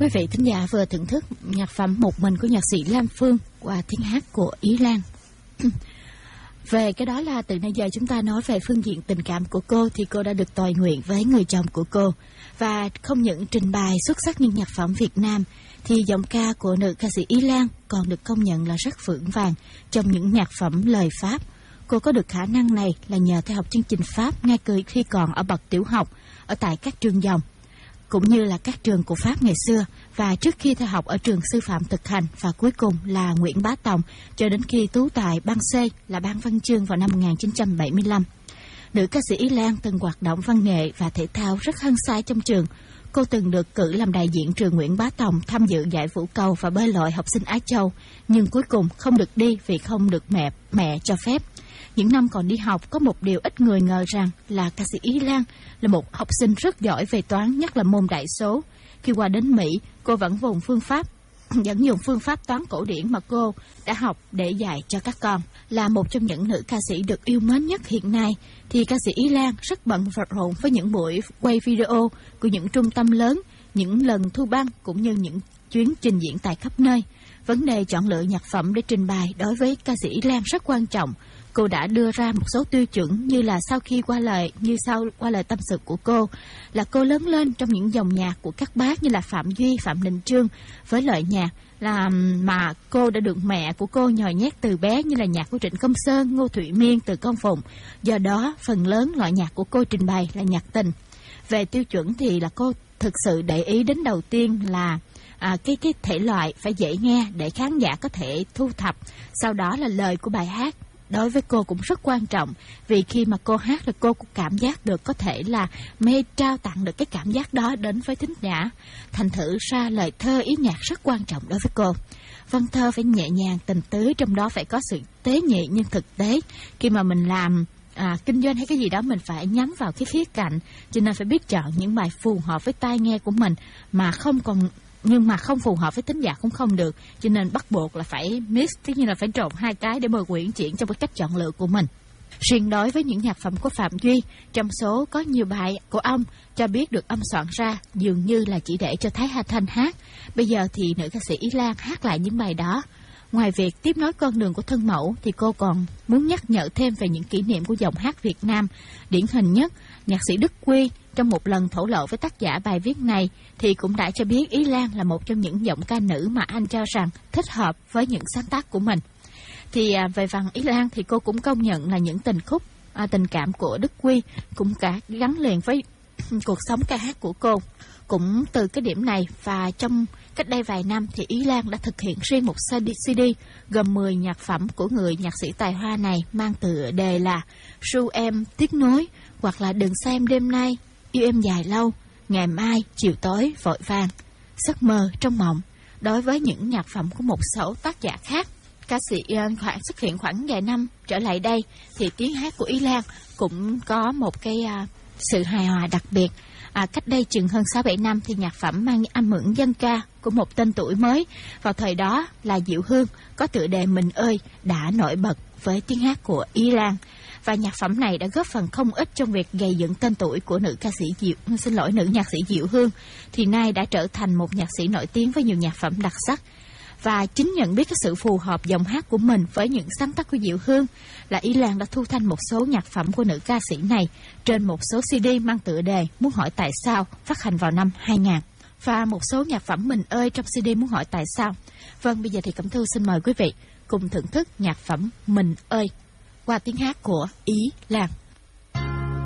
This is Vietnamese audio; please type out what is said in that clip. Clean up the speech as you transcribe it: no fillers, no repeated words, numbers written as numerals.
Quý vị thính giả vừa thưởng thức nhạc phẩm Một Mình của nhạc sĩ Lam Phương qua tiếng hát của Ý Lan. Về cái đó là từ nãy giờ chúng ta nói về phương diện tình cảm của cô thì cô đã được tọa nguyện với người chồng của cô. Và không những trình bày xuất sắc những nhạc phẩm Việt Nam thì giọng ca của nữ ca sĩ Ý Lan còn được công nhận là rất vững vàng trong những nhạc phẩm lời Pháp. Cô có được khả năng này là nhờ theo học chương trình Pháp ngay từ khi còn ở bậc tiểu học ở tại các trường dòng, cũng như là các trường của Pháp ngày xưa, và trước khi theo học ở trường sư phạm thực hành, và cuối cùng là Nguyễn Bá Tòng cho đến khi tú tài ban C là ban văn chương vào năm 1975. Nữ ca sĩ Ý Lan từng hoạt động văn nghệ và thể thao rất hăng say trong trường. Cô từng được cử làm đại diện trường Nguyễn Bá Tòng tham dự giải vũ cầu và bơi lội học sinh Á Châu, nhưng cuối cùng không được đi vì không được mẹ cho phép. Những năm còn đi học, có một điều ít người ngờ rằng là ca sĩ Ý Lan là một học sinh rất giỏi về toán, nhất là môn đại số. Khi qua đến Mỹ, cô vẫn dùng phương pháp toán cổ điển mà cô đã học để dạy cho các con. Là một trong những nữ ca sĩ được yêu mến nhất hiện nay, thì ca sĩ Ý Lan rất bận rộn với những buổi quay video của những trung tâm lớn, những lần thu băng cũng như những chuyến trình diễn tại khắp nơi. Vấn đề chọn lựa nhạc phẩm để trình bày đối với ca sĩ Ý Lan rất quan trọng. Cô đã đưa ra một số tiêu chuẩn như là sau qua lời tâm sự của cô, là cô lớn lên trong những dòng nhạc của các bác như là Phạm Duy, Phạm Đình Trương, với lời nhạc là mà cô đã được mẹ của cô nhồi nhét từ bé như là nhạc của Trịnh Công Sơn, Ngô Thụy Miên, Từ Công Phụng. Do đó, phần lớn loại nhạc của cô trình bày là nhạc tình. Về tiêu chuẩn thì là cô thực sự để ý đến đầu tiên là cái thể loại phải dễ nghe để khán giả có thể thu thập. Sau đó là lời của bài hát. Đối với cô cũng rất quan trọng, vì khi mà cô hát là cô cũng cảm giác được có thể là trao tặng được cái cảm giác đó đến với thính giả. Thành thử ra lời thơ ý nhạc rất quan trọng đối với cô. Văn thơ phải nhẹ nhàng tình tứ, trong đó phải có sự tế nhị nhưng thực tế. Khi mà mình làm kinh doanh hay cái gì đó, mình phải nhắm vào cái khía cạnh, cho nên phải biết chọn những bài phù hợp với tai nghe của mình, nhưng mà không phù hợp với thính giả cũng không được, cho nên bắt buộc là phải mix, tức như là phải trộn hai cái để mà quyển chuyển trong cái cách chọn lựa của mình. Riêng đối với những nhạc phẩm của Phạm Duy, trong số có nhiều bài của ông cho biết được ông soạn ra dường như là chỉ để cho Thái Hà Thanh hát. Bây giờ thì nữ ca sĩ Ý Lan hát lại những bài đó. Ngoài việc tiếp nối con đường của thân mẫu thì cô còn muốn nhắc nhở thêm về những kỷ niệm của dòng hát Việt Nam. Điển hình nhất, nhạc sĩ Đức Quy trong một lần thổ lộ với tác giả bài viết này thì cũng đã cho biết Ý Lan là một trong những giọng ca nữ mà anh cho rằng thích hợp với những sáng tác của mình. Thì về phần Ý Lan thì cô cũng công nhận là những tình cảm của Đức Quy cũng cả gắn liền với cuộc sống ca hát của cô. Cũng từ cái điểm này và trong cách đây vài năm thì Ý Lan đã thực hiện riêng một CD gồm 10 nhạc phẩm của người nhạc sĩ tài hoa này, mang tựa đề là Ru Em Tiếc Nuối, hoặc là Đừng Xem Đêm Nay, Yêu Em Dài Lâu, Ngày Mai Chiều Tối Vội Vàng, Giấc Mơ Trong Mộng. Đối với những nhạc phẩm của một số tác giả khác, ca sĩ xuất hiện khoảng vài năm trở lại đây thì tiếng hát của Ý Lan cũng có một cái sự hài hòa đặc biệt. Cách đây chừng hơn 6-7 năm thì nhạc phẩm mang âm hưởng dân ca của một tên tuổi mới vào thời đó là Diệu Hương có tựa đề Mình Ơi đã nổi bật với tiếng hát của Ý Lan. Và nhạc phẩm này đã góp phần không ít trong việc gây dựng tên tuổi của nữ nhạc sĩ Diệu Hương, thì nay đã trở thành một nhạc sĩ nổi tiếng với nhiều nhạc phẩm đặc sắc. Và chính nhận biết cái sự phù hợp giọng hát của mình với những sáng tác của Diệu Hương là Ý Lan đã thu thanh một số nhạc phẩm của nữ ca sĩ này trên một số CD mang tựa đề Muốn Hỏi Tại Sao, phát hành vào năm 2000, và một số nhạc phẩm Mình Ơi trong CD Muốn Hỏi Tại Sao. Vâng, bây giờ thì Cẩm Thu xin mời quý vị cùng thưởng thức nhạc phẩm Mình Ơi qua tiếng hát của Ý Lan.